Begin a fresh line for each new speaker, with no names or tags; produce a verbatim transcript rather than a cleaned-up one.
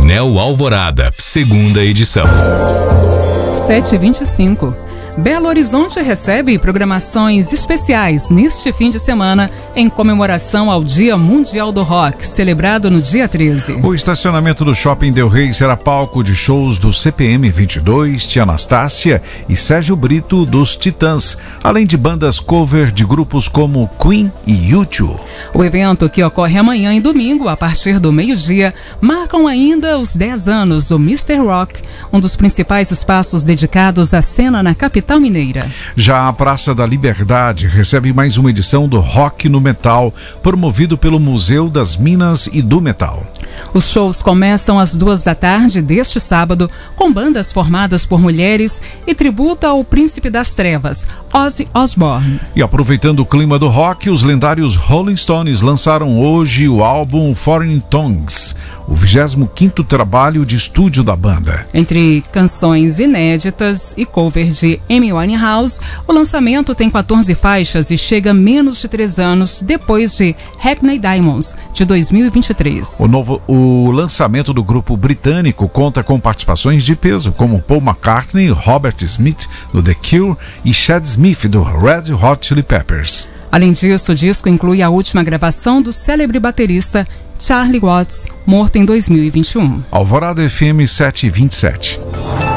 Painel Alvorada, segunda edição.
sete e vinte e cinco. Belo Horizonte recebe programações especiais neste fim de semana em comemoração ao Dia Mundial do Rock, celebrado no dia treze.
O estacionamento do Shopping Del Rey será palco de shows do C P M vinte e dois, Tia Anastácia e Sérgio Brito dos Titãs, além de bandas cover de grupos como Queen e U dois.
O evento, que ocorre amanhã e domingo, a partir do meio-dia, marcam ainda os dez anos do mister Rock, um dos principais espaços dedicados à cena na capital mineira.
Já a Praça da Liberdade recebe mais uma edição do Rock no Metal, promovido pelo Museu das Minas e do Metal.
Os shows começam às duas da tarde deste sábado, com bandas formadas por mulheres e tributo ao Príncipe das Trevas, Ozzy Osbourne.
E aproveitando o clima do rock, os lendários Rolling Stones lançaram hoje o álbum Foreign Tongues, o vigésimo quinto trabalho de estúdio da banda.
Entre canções inéditas e cover de Amy Winehouse, o lançamento tem quatorze faixas e chega a menos de três anos depois de Hackney Diamonds, de dois mil e vinte e três.
O, novo, o lançamento do grupo britânico conta com participações de peso, como Paul McCartney, Robert Smith, do The Cure, e Chad Smith, do Red Hot Chili Peppers.
Além disso, o disco inclui a última gravação do célebre baterista Charlie Watts, morto em dois mil e vinte e um.
Alvorada F M sete e vinte e sete.